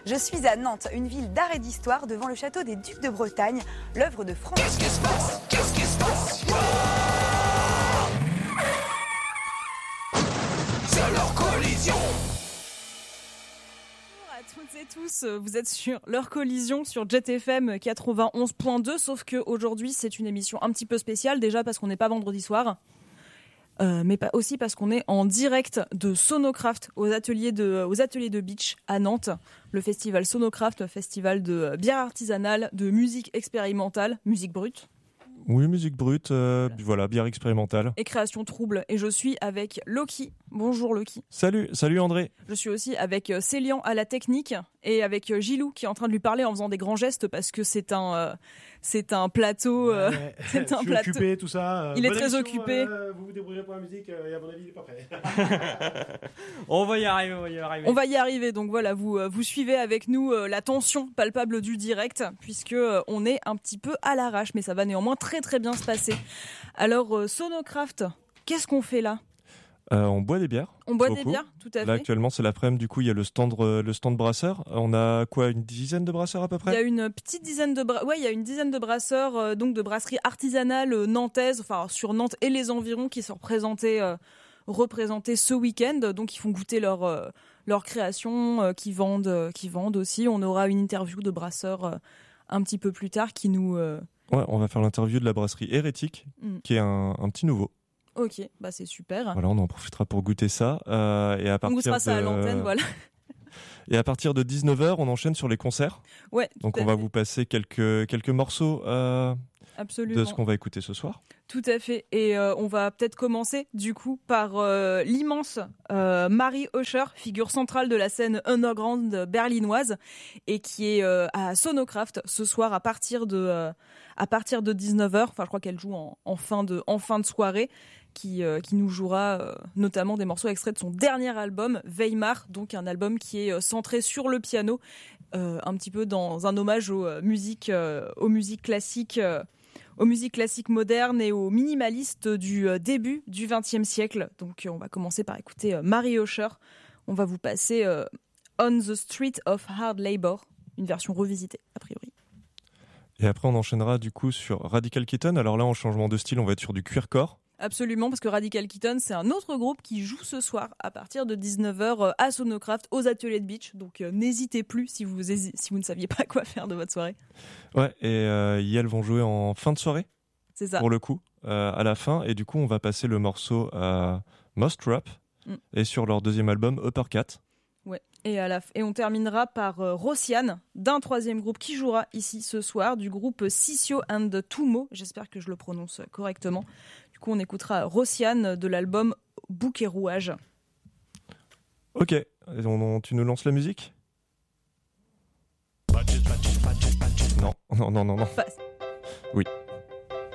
Je suis à Nantes, une ville d'art et d'histoire, devant le château des Ducs de Bretagne, l'œuvre de Francis. Qu'est-ce qui se passe C'est leur collision. Bonjour à toutes et tous, vous êtes sur leur collision sur Jet FM 91.2, sauf qu'aujourd'hui c'est une émission un petit peu spéciale, déjà parce qu'on n'est pas vendredi soir. Mais aussi parce qu'on est en direct de Sonocraft aux ateliers de Beach à Nantes, le festival Sonocraft, festival de bière artisanale, de musique expérimentale, musique brute. Oui, musique brute, voilà, bière expérimentale. Et création trouble. Et je suis avec Loki. Bonjour Loki. Salut André. Je suis aussi avec Célian à la technique et avec Gilou qui est en train de lui parler en faisant des grands gestes parce que c'est un plateau. C'est un plateau. Occupé, tout ça. Il est Bonne très émission, occupé. Vous vous débrouillerez pour la musique et à mon avis, il est pas prêt. On va y arriver. On va y arriver. Donc voilà, vous suivez avec nous la tension palpable du direct puisque on est un petit peu à l'arrache, mais ça va néanmoins très très bien se passer. Alors Sonocraft, qu'est-ce qu'on fait là ? On boit des bières. On boit des bières, tout à fait. Là actuellement c'est l'après-midi, du coup il y a le stand brasseur. On a quoi, une dizaine de brasseurs à peu près ? Il y a une petite dizaine il y a une dizaine de brasseurs, donc de brasseries artisanales nantaises, enfin sur Nantes et les environs, qui sont représentés ce week-end. Donc ils font goûter leur création, qui vendent aussi. On aura une interview de brasseurs un petit peu plus tard qui nous. Ouais, on va faire l'interview de la brasserie Hérétique, qui est un petit nouveau. Ok, bah c'est super. Voilà, on en profitera pour goûter ça. Et à partir on goûtera ça à l'antenne, voilà. Et à partir de 19h, on enchaîne sur les concerts. Ouais. Donc on va vous passer quelques morceaux Absolument. de ce qu'on va écouter ce soir. Tout à fait. Et on va peut-être commencer du coup par l'immense Marie Oscher, figure centrale de la scène underground berlinoise et qui est à Sonocraft ce soir à partir de 19h. Enfin, je crois qu'elle joue en fin de soirée. Qui nous jouera notamment des morceaux extraits de son dernier album Weimar, donc un album qui est centré sur le piano, un petit peu dans un hommage aux musiques classiques modernes et aux minimalistes du début du XXe siècle. Donc on va commencer par écouter Marie Oscher. On va vous passer On the Street of Hard Labor, une version revisitée a priori. Et après on enchaînera du coup sur Radical Kitten. Alors là en changement de style, on va être sur du queercore. Absolument, parce que Radical Kitten, c'est un autre groupe qui joue ce soir à partir de 19h à Sonocraft aux ateliers de Beach. Donc n'hésitez plus si vous ne saviez pas quoi faire de votre soirée. Ouais, et elles vont jouer en fin de soirée. C'est ça. Pour le coup, à la fin. Et du coup, on va passer le morceau Most Rap et sur leur deuxième album Uppercut. Ouais. Et on terminera par Rossiane, d'un troisième groupe qui jouera ici ce soir, du groupe Sissio and Tumo. J'espère que je le prononce correctement. Du coup, on écoutera Rossiane de l'album Bouc et Rouage. Ok, tu nous lances la musique ? Non. Passe. Oui.